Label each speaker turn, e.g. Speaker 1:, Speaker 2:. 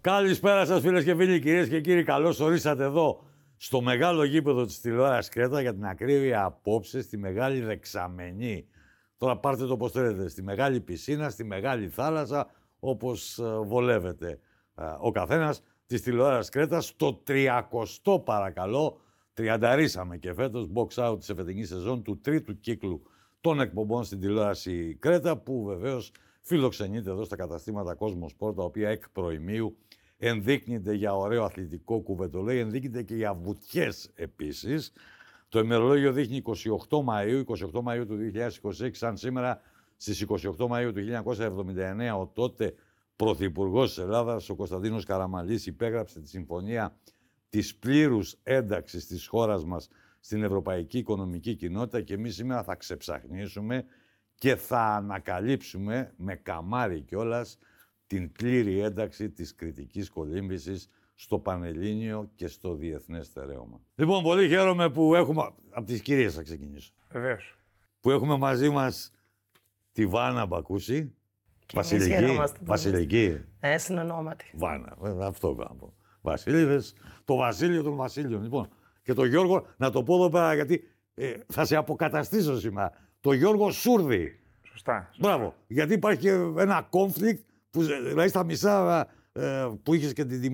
Speaker 1: Καλησπέρα σας φίλες και φίλοι, κυρίες και κύριοι. Καλώς ορίσατε εδώ στο μεγάλο γήπεδο της τηλεόρασης Κρέτα, για την ακρίβεια απόψε στη Μεγάλη Δεξαμενή. Τώρα πάρτε το όπως θέλετε, στη μεγάλη πισίνα, στη μεγάλη θάλασσα, όπως βολεύεται ο καθένας, της τηλεόρασης Κρέτα, στο 30ο παρακαλώ. Τριανταρίσαμε και φέτος box out της εφετινής σεζόν του τρίτου κύκλου των εκπομπών στην τηλεόραση Κρέτα, που βεβαίως φιλοξενείται εδώ στα καταστήματα Κόσμο Σπορ, τα οποία εκ προημίου ενδείκνυται για ωραίο αθλητικό κουβεντολέι, ενδείκνυται και για βουτιές επίσης. Το ημερολόγιο δείχνει 28 Μαΐου του 2026, σαν σήμερα στις 28 Μαΐου του 1979 ο τότε Πρωθυπουργός της Ελλάδας, ο Κωνσταντίνος Καραμανλής, υπέγραψε τη συμφωνία της πλήρους ένταξης της χώρας μας στην Ευρωπαϊκή Οικονομική Κοινότητα, και εμείς σήμερα θα ξεψαχνίσουμε και θα ανακαλύψουμε με καμάρι κιόλας την πλήρη ένταξη της κριτικής κολύμβησης στο Πανελλήνιο και στο διεθνές στερέωμα. Λοιπόν, πολύ χαίρομαι που έχουμε... Από τις κυρίες θα ξεκινήσω.
Speaker 2: Βεβαίως.
Speaker 1: Που έχουμε μαζί μας τη Βάνα Μπακούση. Βασιλική.
Speaker 2: Συνονόματι.
Speaker 1: Βάνα, αυτό θα πω. Βασίλειδες, το Βασίλειο των Βασίλειων. Λοιπόν, και το Γιώργο, να το πω εδώ πέρα, γιατί θα σε αποκαταστήσω σήμερα. Το Γιώργο Σούρδη.
Speaker 2: Σωστά.
Speaker 1: Μπράβο. Γιατί υπάρχει και ένα conflict, που, δηλαδή στα μισά που είχες και την